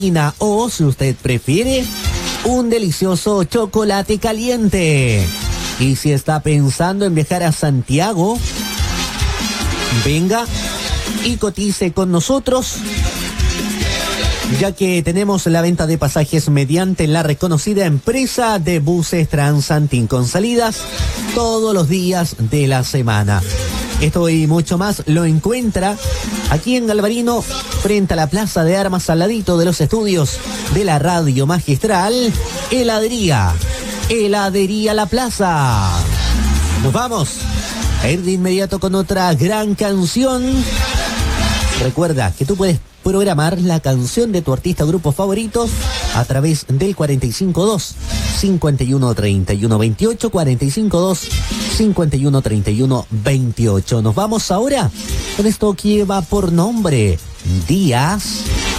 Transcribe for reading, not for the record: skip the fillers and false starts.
o, si usted prefiere, un delicioso chocolate caliente. Y si está pensando en viajar a Santiago, venga y cotice con nosotros, ya que tenemos la venta de pasajes mediante la reconocida empresa de buses Transantin, con salidas todos los días de la semana. Esto y mucho más lo encuentra aquí en Galvarino, frente a la Plaza de Armas, al ladito de los estudios de la Radio Magistral. Heladería La Plaza. Nos vamos a ir de inmediato con otra gran canción. Recuerda que tú puedes programar la canción de tu artista o grupo favoritos a través del 452-513128, 452-513128. Nos vamos ahora con esto que lleva por nombre Días